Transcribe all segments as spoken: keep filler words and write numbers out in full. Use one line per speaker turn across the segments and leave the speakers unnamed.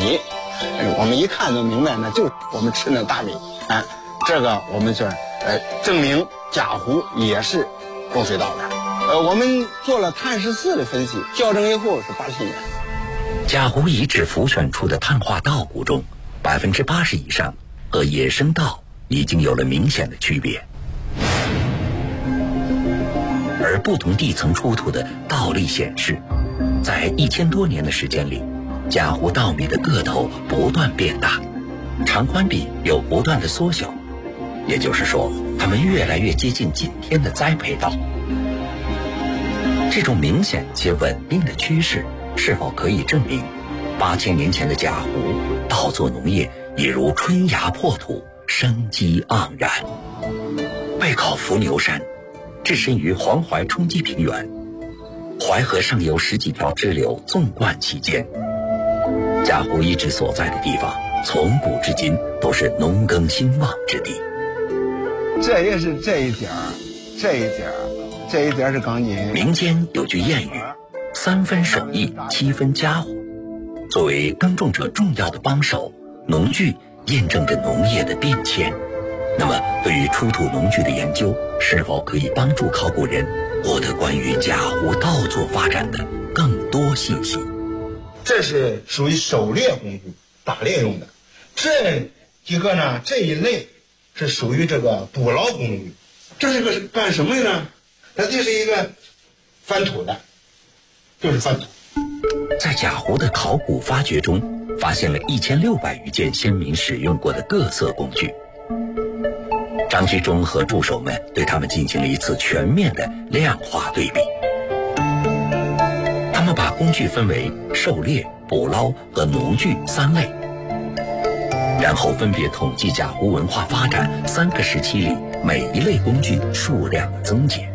米，我们一看就明白，那就是我们吃那大米。哎，这个我们是呃证明贾湖也是供水道的。呃，我们做了碳十四的分析，校正以后是八七年。
贾湖遗址浮选出的碳化稻谷中，百分之八十以上和野生稻已经有了明显的区别。而不同地层出土的稻粒显示，在一千多年的时间里，贾湖稻米的个头不断变大，长宽比又不断的缩小，也就是说，它们越来越接近今天的栽培稻。这种明显且稳定的趋势，是否可以证明，八千年前的贾湖稻作农业已如春芽破土，生机盎然？背靠伏牛山，置身于黄淮冲积平原，淮河上游十几条支流纵贯其间。贾湖遗址所在的地方，从古至今都是农耕兴旺之地。
这也是这一点儿，这一点儿，这一点儿是钢筋。
民间有句谚语：三分手艺，七分家伙。作为耕种者重要的帮手，农具验证着农业的变迁。那么，对于出土农具的研究，是否可以帮助考古人获得关于贾湖稻作发展的更多信息？
这是属于狩猎工具，打猎用的。这几个呢，这一类是属于这个捕捞工具。这是个干什么的呢？它这是一个翻土的，就是翻土。
在贾湖的考古发掘中，发现了一千六百余件先民使用过的各色工具。张居中和助手们对他们进行了一次全面的量化对比。他们把工具分为狩猎、捕捞和农具三类，然后分别统计贾湖文化发展三个时期里每一类工具数量的增减。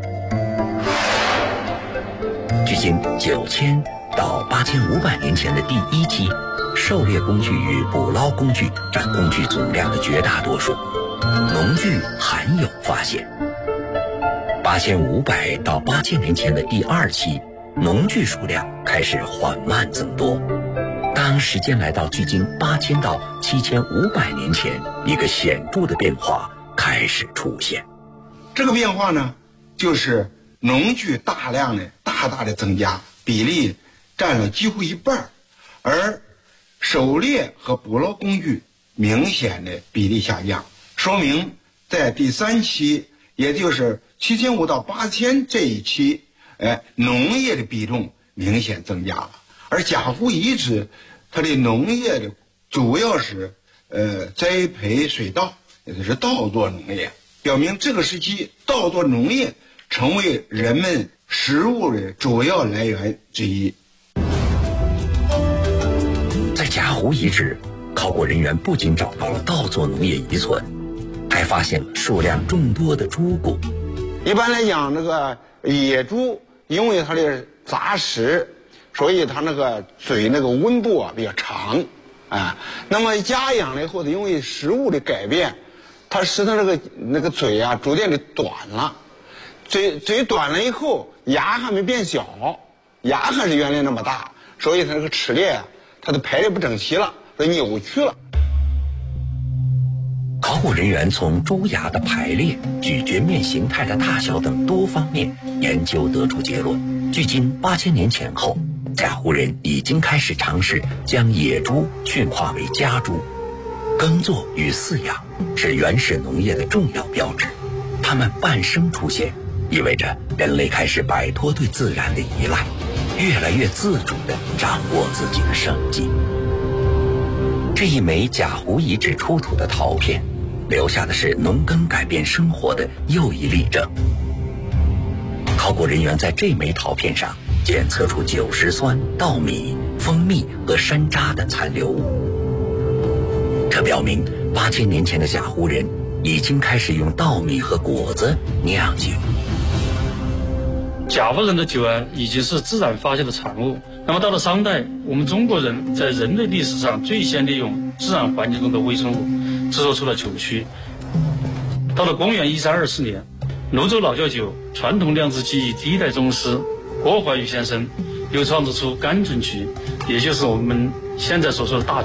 距今九千到八千五百年前的第一期，狩猎工具与捕捞工具占工具总量的绝大多数，农具罕有发现。八千五百到八千年前的第二期，农具数量开始缓慢增多。当时间来到距今八千到七千五百年前，一个显著的变化开始出现。
这个变化呢，就是农具大量的大大的增加，比例占了几乎一半，而狩猎和捕捞工具明显的比例下降，说明在第三期，也就是七千五到八千这一期，哎，农业的比重明显增加了。而贾湖遗址，它的农业的主要是呃栽培水稻，也就是稻作农业，表明这个时期稻作农业成为人们食物的主要来源之一。
在贾湖遗址，考古人员不仅找到了稻作农业遗存，还发现了数量众多的猪骨。
一般来讲，这个野猪因为它的杂食，所以它那个嘴那个温度啊比较长，啊，那么家养了以后呢，因为食物的改变，它使它那个那个嘴啊逐渐的短了，嘴嘴短了以后，牙还没变小，牙还是原来那么大，所以它那个齿列啊，它的排列不整齐了，它扭曲了。
考古人员从猪牙的排列、咀嚼面形态的大小等多方面研究得出结论，距今八千年前后，贾湖人已经开始尝试将野猪驯化为家猪。耕作与饲养是原始农业的重要标志，它们伴生出现，意味着人类开始摆脱对自然的依赖，越来越自主地掌握自己的生计。这一枚贾湖遗址出土的陶片，留下的是农耕改变生活的又一例证。考古人员在这枚陶片上检测出酒石酸、稻米、蜂蜜和山楂的残留物，这表明八千年前的贾湖人已经开始用稻米和果子酿酒。
贾湖人的酒啊，已经是自然发现的产物。那么到了商代，我们中国人在人类历史上最先利用自然环境中的微生物，制作出了酒曲。到了公元一三二四年，泸州老窖酒传统酿制技艺第一代宗师郭怀玉先生又创制出甘醇曲，也就是我们现在所说的大